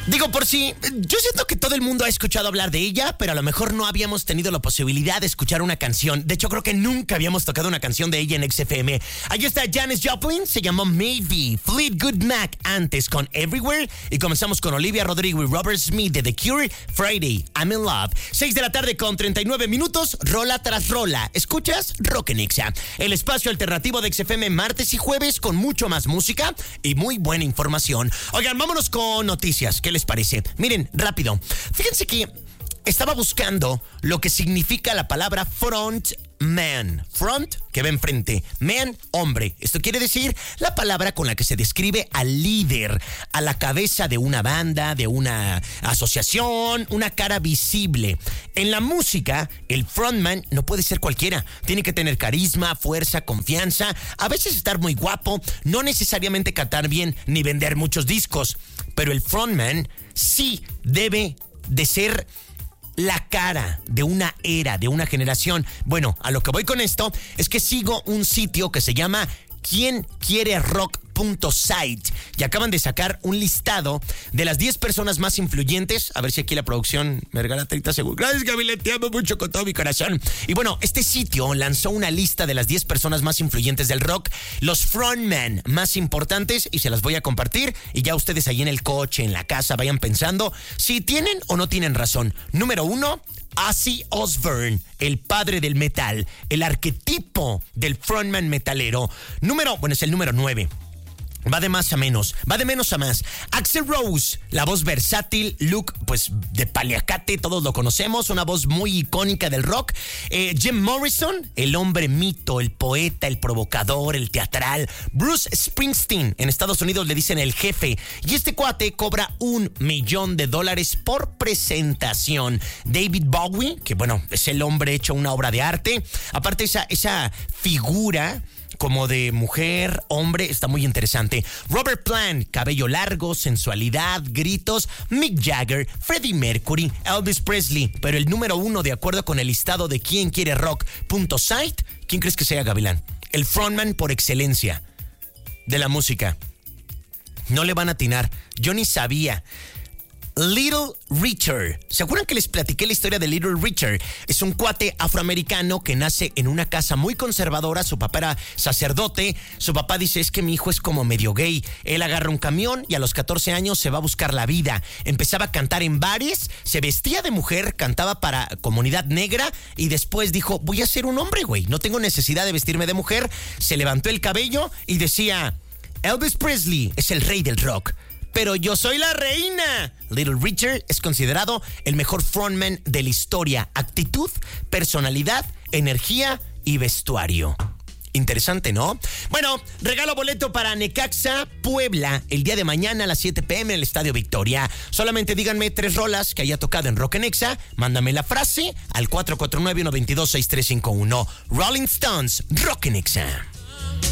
Digo, por si, yo siento que todo el mundo ha escuchado hablar de ella, pero a lo mejor no habíamos tenido la posibilidad de escuchar una canción. De hecho, creo que nunca habíamos tocado una canción de ella en XFM. Ahí está Janis Joplin, se llamó Maybe. Fleetwood Mac antes con Everywhere. Y comenzamos con Olivia Rodrigo y Robert Smith de The Cure, Friday, I'm in Love. 6 de la tarde con 39 minutos, rola tras rola. ¿Escuchas? Rock en Exa, el espacio alternativo de XFM martes y jueves con mucho más música y muy buena información. Oigan, vámonos con noticias. ¿Qué les parece? Miren, rápido. Fíjense que estaba buscando lo que significa la palabra frontman. Front, que va enfrente. Man, hombre. Esto quiere decir la palabra con la que se describe al líder, a la cabeza de una banda, de una asociación, una cara visible. En la música, el frontman no puede ser cualquiera. Tiene que tener carisma, fuerza, confianza, a veces estar muy guapo, no necesariamente cantar bien ni vender muchos discos. Pero el frontman sí debe de ser la cara de una era, de una generación. Bueno, a lo que voy con esto es que sigo un sitio que se llama quienquiererock.site y acaban de sacar un listado de las 10 personas más influyentes. A ver si aquí la producción me regala 30 segundos. Gracias, Gabriel, te amo mucho con todo mi corazón. Y bueno, este sitio lanzó una lista de las 10 personas más influyentes del rock, los frontmen más importantes, y se las voy a compartir. Y ya ustedes ahí en el coche, en la casa, vayan pensando si tienen o no tienen razón. Número 1, Ozzy Osbourne, el padre del metal, el arquetipo del frontman metalero. Es el número 9. Va de más a menos, va de menos a más. Axl Rose, la voz versátil, look pues de paliacate, todos lo conocemos, una voz muy icónica del rock. Jim Morrison, el hombre mito, el poeta, el provocador, el teatral. Bruce Springsteen, en Estados Unidos le dicen el jefe, y este cuate cobra $1 millón por presentación. David Bowie, que bueno, es el hombre hecho una obra de arte. Aparte esa figura como de mujer, hombre, está muy interesante. Robert Plant, cabello largo, sensualidad, gritos. Mick Jagger, Freddie Mercury, Elvis Presley. Pero el número 1, de acuerdo con el listado de quienquiererock.site, ¿quién crees que sea, Gavilán? El frontman por excelencia de la música. No le van a atinar. Yo ni sabía. Little Richard. ¿Se acuerdan que les platiqué la historia de Little Richard? Es un cuate afroamericano que nace en una casa muy conservadora. Su papá era sacerdote. Su papá dice, es que mi hijo es como medio gay. Él agarra un camión y a los 14 años se va a buscar la vida. Empezaba a cantar en bares, se vestía de mujer, cantaba para comunidad negra y después dijo, voy a ser un hombre, güey. No tengo necesidad de vestirme de mujer. Se levantó el cabello y decía, Elvis Presley es el rey del rock, pero yo soy la reina. Little Richard es considerado el mejor frontman de la historia. Actitud, personalidad, energía y vestuario. Interesante, ¿no? Bueno, regalo boleto para Necaxa Puebla el día de mañana a las 7 p.m. en el Estadio Victoria. Solamente díganme 3 rolas que haya tocado en Rock en Exa. Mándame la frase al 449-122-6351. Rolling Stones, Rock en Exa.